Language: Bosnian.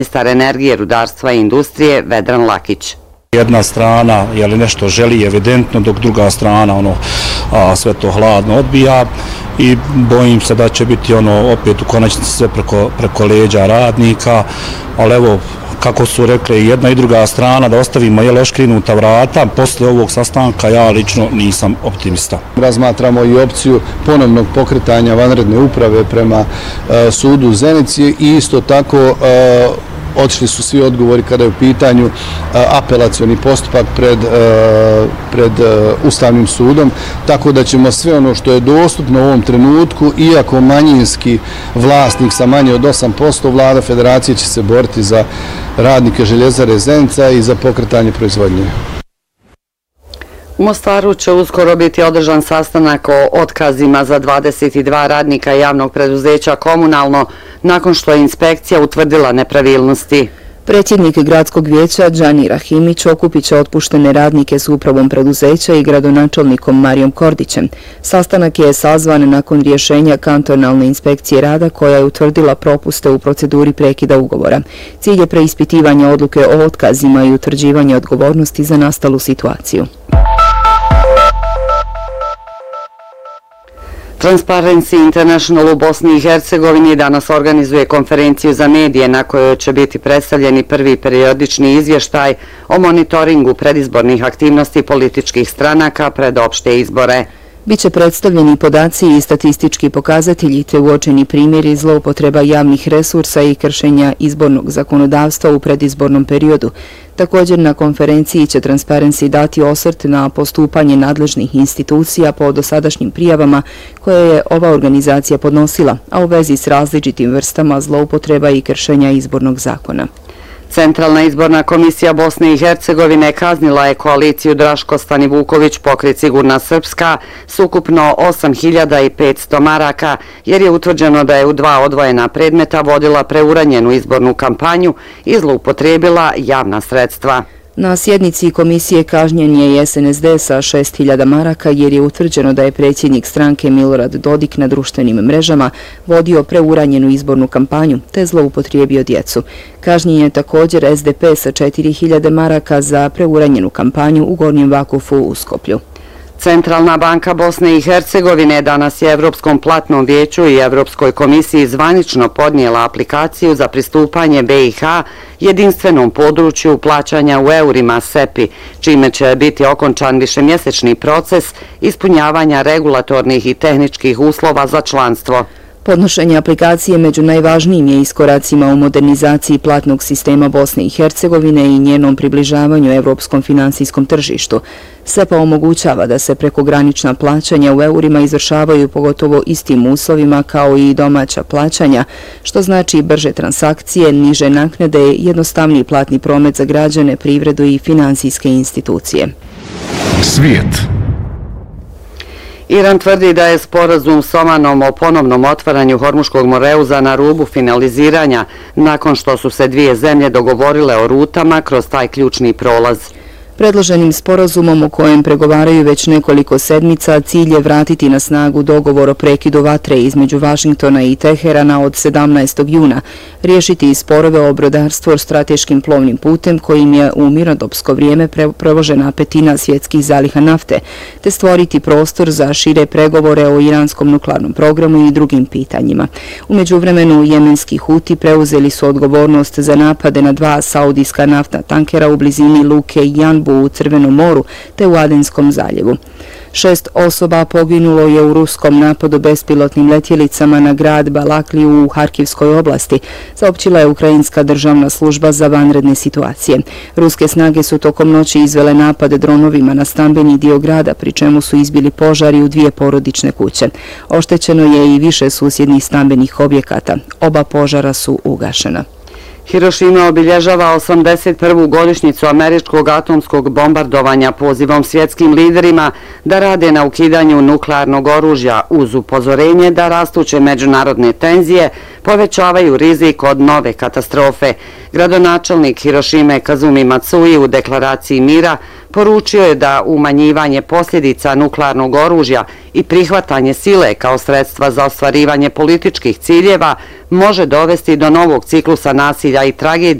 Ministar energije, rudarstva i industrije Vedran Lakić. Jedna strana nešto želi evidentno, dok druga strana sve to hladno odbija i bojim se da će biti opet u konačnici sve preko leđa radnika, ali evo, kako su rekli jedna i druga strana, da ostavimo oškrinuta vrata. Posle ovog sastanka ja lično nisam optimista. Razmatramo i opciju ponovnog pokretanja vanredne uprave prema sudu u Zenici i isto tako otišli su svi odgovori kada je u pitanju apelacioni postupak pred Ustavnim sudom, tako da ćemo sve ono što je dostupno u ovom trenutku, iako manjinski vlasnik sa manje od 8%, vlada federacije će se boriti za radnike Željezare Zenica i za pokretanje proizvodnje. U Mostaru će uskoro biti održan sastanak o otkazima za 22 radnika javnog preduzeća Komunalno nakon što je inspekcija utvrdila nepravilnosti. Predsjednik gradskog vijeća Džani Rahimić okupit će otpuštene radnike s upravom preduzeća i gradonačelnikom Marijom Kordićem. Sastanak je sazvan nakon rješenja kantonalne inspekcije rada koja je utvrdila propuste u proceduri prekida ugovora. Cilj je preispitivanje odluke o otkazima i utvrđivanje odgovornosti za nastalu situaciju. Transparency International u Bosni i Hercegovini danas organizuje konferenciju za medije na kojoj će biti predstavljeni prvi periodični izvještaj o monitoringu predizbornih aktivnosti političkih stranaka pred opšte izbore. Biće predstavljeni podaci i statistički pokazatelji te uočeni primjeri zloupotreba javnih resursa i kršenja izbornog zakonodavstva u predizbornom periodu. Također na konferenciji će Transparency dati osvrt na postupanje nadležnih institucija po dosadašnjim prijavama koje je ova organizacija podnosila, a u vezi s različitim vrstama zloupotreba i kršenja izbornog zakona. Centralna izborna komisija Bosne i Hercegovine kaznila je koaliciju Draško Stani Vuković pokret Sigurna Srpska s ukupno 8.500 maraka jer je utvrđeno da je u 2 odvojena predmeta vodila preuranjenu izbornu kampanju i zloupotrijebila javna sredstva. Na sjednici komisije kažnjen je SNSD sa 6.000 maraka jer je utvrđeno da je predsjednik stranke Milorad Dodik na društvenim mrežama vodio preuranjenu izbornu kampanju te zloupotrijebio djecu. Kažnjen je također SDP sa 4.000 maraka za preuranjenu kampanju u Gornjem Vakufu u Skoplju. Centralna banka Bosne i Hercegovine danas je Evropskom platnom vijeću i Evropskoj komisiji zvanično podnijela aplikaciju za pristupanje BiH jedinstvenom području plaćanja u eurima SEPI, čime će biti okončan višemjesečni proces ispunjavanja regulatornih i tehničkih uslova za članstvo. Podnošenje aplikacije među najvažnijim je iskoracima u modernizaciji platnog sistema Bosne i Hercegovine i njenom približavanju evropskom finansijskom tržištu. SEPA omogućava da se prekogranična plaćanja u eurima izvršavaju pogotovo istim uslovima kao i domaća plaćanja, što znači brže transakcije, niže naknade, jednostavniji platni promet za građane, privredu i finansijske institucije. Svijet. Iran tvrdi da je sporazum s Omanom o ponovnom otvaranju Hormuškog moreuza na rubu finaliziranja nakon što su se dvije zemlje dogovorile o rutama kroz taj ključni prolaz. Predloženim sporazumom o kojem pregovaraju već nekoliko sedmica cilj je vratiti na snagu dogovor o prekidu vatre između Vašingtona i Teherana od 17. juna, riješiti sporove o brodarstvu strateškim plovnim putem kojim je u mirnodopsko vrijeme provožena petina svjetskih zaliha nafte, te stvoriti prostor za šire pregovore o iranskom nuklearnom programu i drugim pitanjima. U međuvremenu jemenski Huti preuzeli su odgovornost za napade na 2 saudijska naftna tankera u blizini luke Janbu u Crvenom moru te u Adenskom zaljevu. 6 osoba poginulo je u ruskom napadu bespilotnim letjelicama na grad Balakliju u Harkivskoj oblasti, saopćila je Ukrajinska državna služba za vanredne situacije. Ruske snage su tokom noći izvele napade dronovima na stambeni dio grada, pri čemu su izbili požari u 2 porodične kuće. Oštećeno je i više susjednih stambenih objekata. Oba požara su ugašena. Hirošima obilježava 81. godišnjicu američkog atomskog bombardovanja pozivom svjetskim liderima da rade na ukidanju nuklearnog oružja uz upozorenje da rastuće međunarodne tenzije povećavaju rizik od nove katastrofe. Gradonačelnik Hirošime Kazumi Matsui u deklaraciji mira poručio je da umanjivanje posljedica nuklearnog oružja i prihvatanje sile kao sredstva za ostvarivanje političkih ciljeva može dovesti do novog ciklusa nasilja i tragedije